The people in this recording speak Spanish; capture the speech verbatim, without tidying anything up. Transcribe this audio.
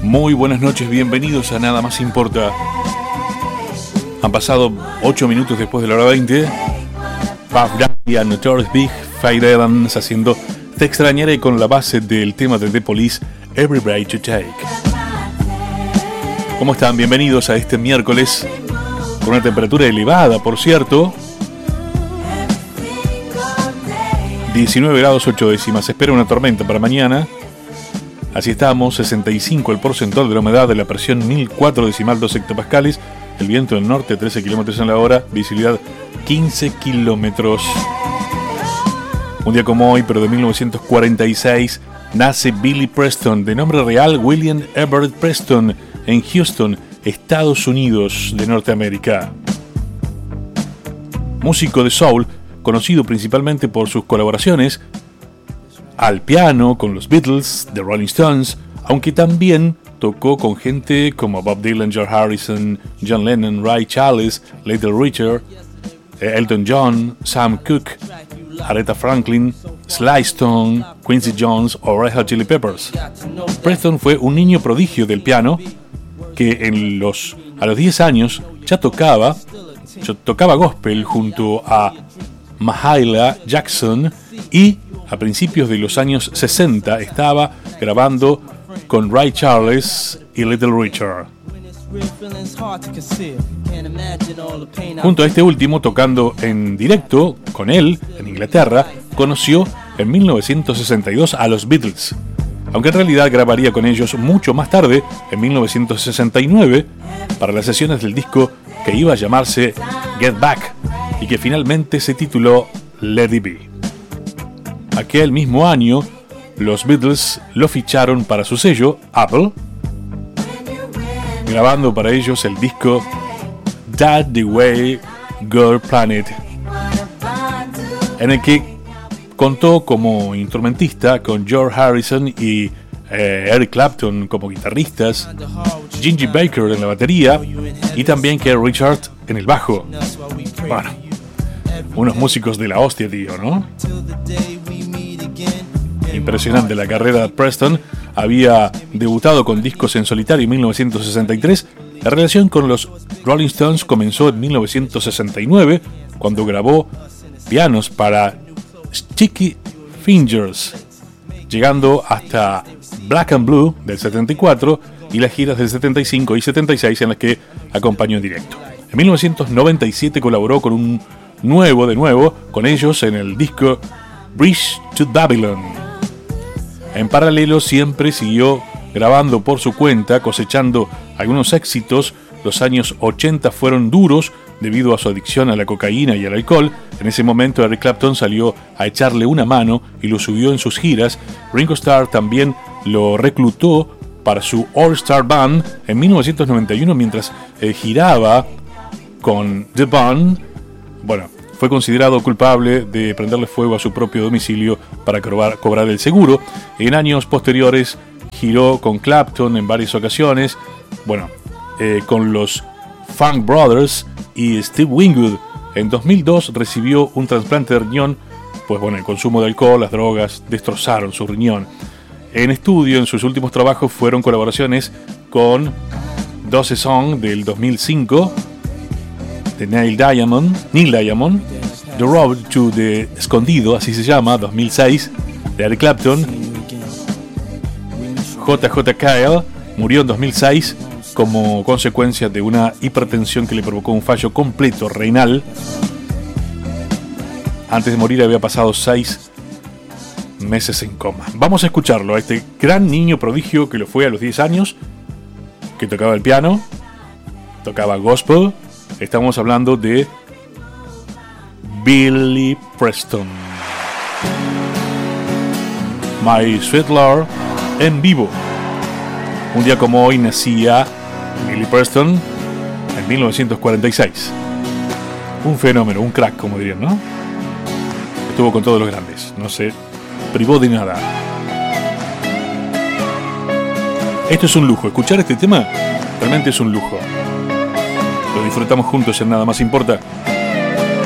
Muy buenas noches, bienvenidos a Nada Más Importa. Han pasado ocho minutos después de la hora veinte. Puff Daddy, Notorious Big, Faith Evans haciendo Te Extrañaré con la base del tema de The Police, Every Breath You Take. ¿Cómo están? Bienvenidos a este miércoles con una temperatura elevada, por cierto. diecinueve grados ocho décimas. Se espera una tormenta para mañana. Así estamos, sesenta y cinco el porcentaje de la humedad, de la presión mil cuatro decimal dos hectopascales, el viento del norte trece kilómetros en la hora, visibilidad quince kilómetros. Un día como hoy, pero de mil novecientos cuarenta y seis, nace Billy Preston, de nombre real William Everett Preston, en Houston, Estados Unidos de Norteamérica. Músico de soul, conocido principalmente por sus colaboraciones al piano con los Beatles, The Rolling Stones, aunque también tocó con gente como Bob Dylan, George Harrison, John Lennon, Ray Charles, Little Richard, Elton John, Sam Cooke, Aretha Franklin, Sly Stone, Quincy Jones o Red Hot Chili Peppers. Preston fue un niño prodigio del piano que en los, a los diez años ya tocaba, ya tocaba gospel junto a Mahalia Jackson, y a principios de los años sesenta estaba grabando con Ray Charles y Little Richard. Junto a este último, tocando en directo con él en Inglaterra, conoció en mil novecientos sesenta y dos a los Beatles, aunque en realidad grabaría con ellos mucho más tarde, en mil novecientos sesenta y nueve, para las sesiones del disco que iba a llamarse Get Back y que finalmente se tituló Let It Be. Aquel mismo año, los Beatles lo ficharon para su sello, Apple, grabando para ellos el disco That's the Way Girl Planet, en el que contó como instrumentista con George Harrison y eh, Eric Clapton como guitarristas, Ginger Baker en la batería y también Keith Richards en el bajo. Bueno, unos músicos de la hostia, tío, ¿no? Impresionante la carrera de Preston. Había debutado con discos en solitario en mil novecientos sesenta y tres. La relación con los Rolling Stones comenzó en mil novecientos sesenta y nueve, cuando grabó pianos para Sticky Fingers, llegando hasta Black and Blue del setenta y cuatro y las giras del setenta y cinco y setenta y seis en las que acompañó en directo. En mil novecientos noventa y siete colaboró con un nuevo de nuevo con ellos en el disco Bridge to Babylon. En paralelo siempre siguió grabando por su cuenta, cosechando algunos éxitos. Los años ochenta fueron duros debido a su adicción a la cocaína y al alcohol. En ese momento Eric Clapton salió a echarle una mano y lo subió en sus giras. Ringo Starr también lo reclutó para su All Star Band en mil novecientos noventa y uno mientras eh, giraba con The Band. Bueno, fue considerado culpable de prenderle fuego a su propio domicilio para cobrar, cobrar el seguro. En años posteriores giró con Clapton en varias ocasiones, bueno, eh, con los Funk Brothers y Steve Winwood. En dos mil dos recibió un trasplante de riñón, pues bueno, el consumo de alcohol, las drogas destrozaron su riñón. En estudio, en sus últimos trabajos fueron colaboraciones con doce Song del dos mil cinco, de Neil Diamond, Neil Diamond, The Road to the Escondido, así se llama, dos mil seis, de Eric Clapton. J J Cale murió en dos mil seis como consecuencia de una hipertensión que le provocó un fallo completo renal. Antes de morir había pasado seis meses en coma. Vamos a escucharlo, a este gran niño prodigio que lo fue a los diez años, que tocaba el piano, tocaba gospel. Estamos hablando de Billy Preston. My Sweet Lord en vivo. Un día como hoy nacía Billy Preston en mil novecientos cuarenta y seis. Un fenómeno, un crack, como dirían, ¿no? Estuvo con todos los grandes, no se privó de nada. Esto es un lujo, escuchar este tema realmente es un lujo. Lo disfrutamos juntos en Nada Más Importa.